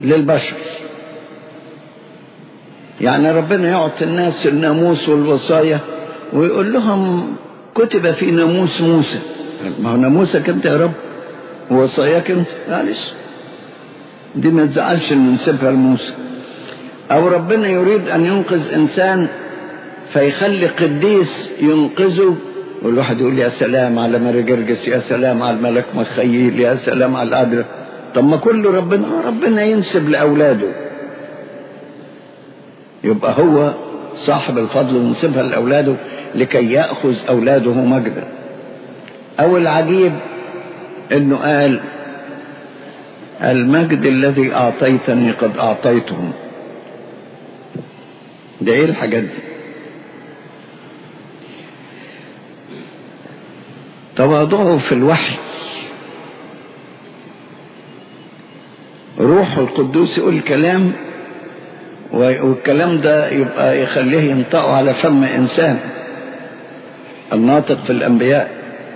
للبشر. يعني ربنا يعطي الناس الناموس والوصايا ويقول لهم كتب في ناموس موسى. ما هو ناموسك انت يا رب ووصاياك انت، معلش دي ما تزعلش ان نسيبها لموسى. او ربنا يريد ان ينقذ انسان فيخلي قديس ينقذه، والواحد يقول يا سلام على ماري جرجس، يا سلام على الملك مخيل، يا سلام على القدر. طب ما كله ربنا ينسب لاولاده، يبقى هو صاحب الفضل ونسبها لاولاده لكي ياخذ اولاده مجدا. او العجيب انه قال المجد الذي اعطيتني قد اعطيتهم. ده ايه الحاجات دي؟ تواضعه في الوحي، روح القدوس يقول كلام والكلام ده يبقى يخليه ينطقه على فم انسان الناطق في الانبياء.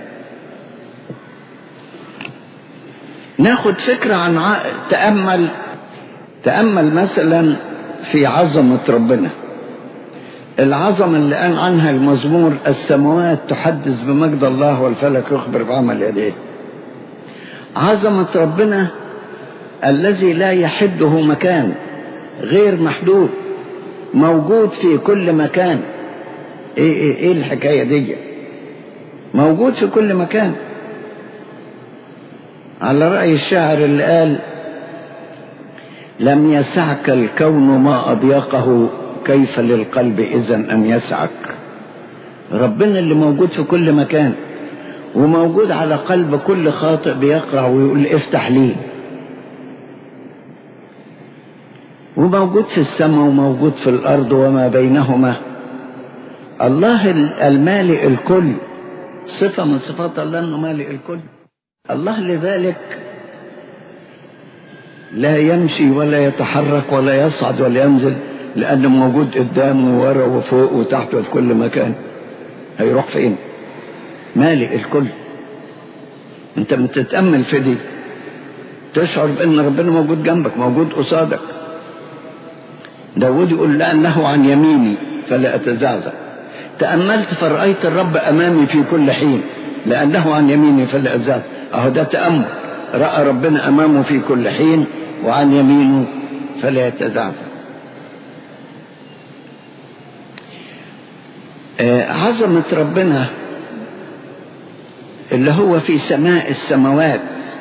ناخد فكرة عن تأمل مثلا في عظمة ربنا، العظمة اللي قال عنها المزمور السماوات تحدث بمجد الله والفلك يخبر بعمل يديه. عظمة ربنا الذي لا يحده مكان، غير محدود، موجود في كل مكان. ايه الحكاية دي؟ موجود في كل مكان، على رأي الشاعر اللي قال لم يسعك الكون ما أضيقه كيف للقلب إذن أن يسعك. ربنا اللي موجود في كل مكان وموجود على قلب كل خاطئ بيقرأ ويقول افتح لي، وموجود في السماء وموجود في الأرض وما بينهما. الله المالئ الكل، صفة من صفات الله أنه مالئ الكل. الله لذلك لا يمشي ولا يتحرك ولا يصعد ولا ينزل، لأنه موجود قدامه وورا وفوق وتحت وفي كل مكان. هيروح فين؟ مالئ الكل. انت بتتأمل في دي تشعر بأن ربنا موجود جنبك، موجود قصادك. داود يقول لأنه عن يميني فلا أتزعزع. تأملت فرأيت الرب أمامي في كل حين، لأنه عن يميني فلا أتزعزع. أهو ده تأمل، رأى ربنا أمامه في كل حين وعن يمينه فلا يتزعزع. عظمة ربنا اللي هو في سماء السماوات،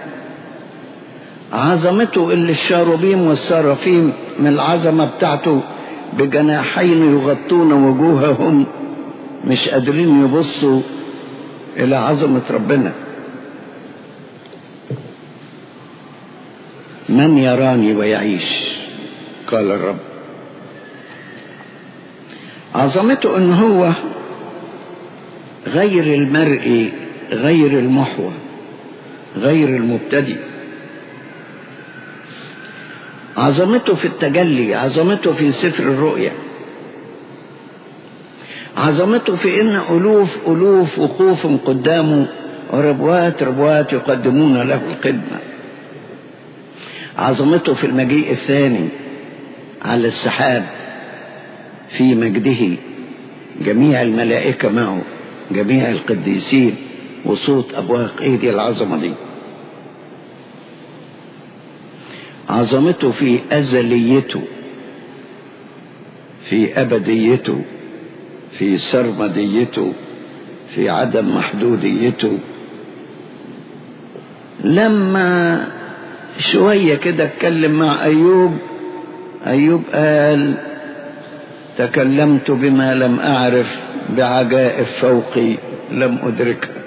عظمته اللي الشاروبيم والسرافيم من العظمة بتاعته بجناحين يغطون وجوههم مش قادرين يبصوا إلى عظمة ربنا. من يراني ويعيش قال الرب. عظمته ان هو غير المرئي، غير المحور، غير المبتدئ. عظمته في التجلي، عظمته في سفر الرؤيا، عظمته في ان الوف وقوف قدامه وربوات يقدمون له الخدمة. عظمته في المجيء الثاني على السحاب في مجده، جميع الملائكة معه، جميع القديسين وصوت أبواق. ايه دي العظمة دي؟ عظمته في أزليته، في أبديته، في سرمديته، في عدم محدوديته. لما شوية كده اتكلم مع أيوب قال تكلمت بما لم أعرف، بعجائب فوقي لم أدركها.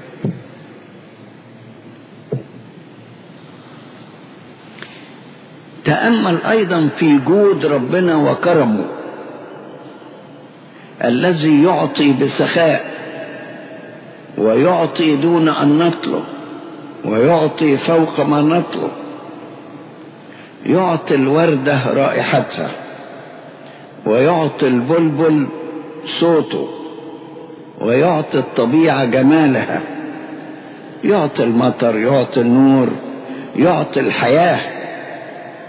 تأمل أيضا في جود ربنا وكرمه الذي يعطي بسخاء ويعطي دون أن نطلب ويعطي فوق ما نطلب. يعطي الوردة رائحتها ويعطي البلبل صوته ويعطي الطبيعة جمالها، يعطي المطر، يعطي النور، يعطي الحياة.